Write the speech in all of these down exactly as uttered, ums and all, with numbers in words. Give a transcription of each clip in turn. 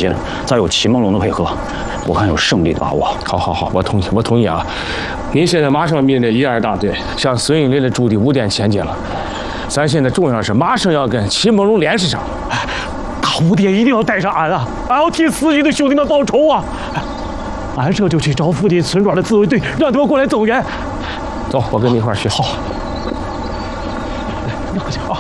间，再有齐梦龙的配合，我看有胜利的把握。 好，好，好，我同意，我同意啊！您现在马上命令一二大队向孙应林的驻地五点前进了。咱现在重要是马上要跟齐梦龙联系上。 大五点一定要带上俺啊！俺要替死去的兄弟们报仇啊！俺这就去找附近村庄的自卫队，让他们过来增援。 走，我跟你一块儿去。 好。来，你回去啊！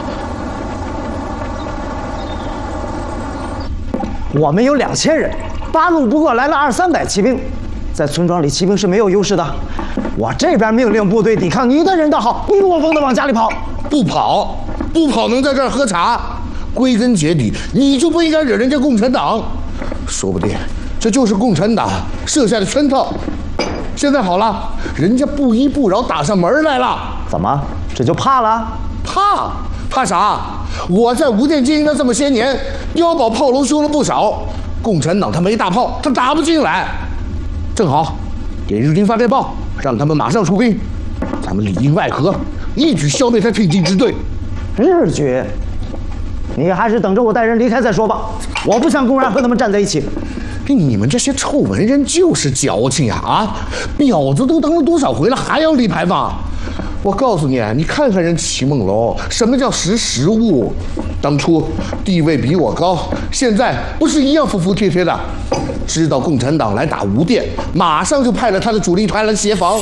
我们有两千人，八路不过来了二三百骑兵，在村庄里骑兵是没有优势的。我这边命令部队抵抗你的人倒好，一窝蜂的往家里跑。 不跑，不跑能在这儿喝茶？归根结底，你就不应该惹人家共产党。说不定这就是共产党设下的圈套。现在好了，人家不依不饶打上门来了。 怎么，这就怕了？ 怕？怕啥？我在无店经营了这么些年，碉堡炮楼修了不少，共产党他没大炮，他打不进来。正好给日军发电报，让他们马上出兵，咱们里应外合，一举消灭他挺进支队。 日军，你还是等着我带人离开再说吧。我不想公然和他们站在一起。 你们这些臭文人就是矫情呀！啊，婊子都当了多少回了，还要立牌坊？我告诉你，你看看人齐梦龙，什么叫识时务？当初地位比我高，现在不是一样服服帖帖的？知道共产党来打吴店，马上就派了他的主力团来协防。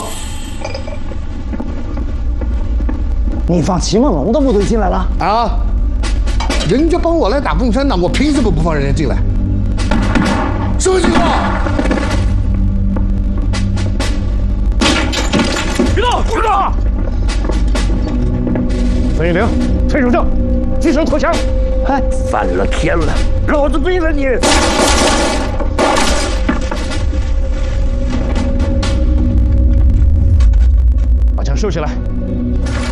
你放齐梦龙的部队进来了？ 啊！人家帮我来打共产党，我凭什么不放人家进来？什么情况？ 别动！别动！孙应林、崔守正，举手投降！ 哎， 犯了天了，老子毙了你！把枪收起来。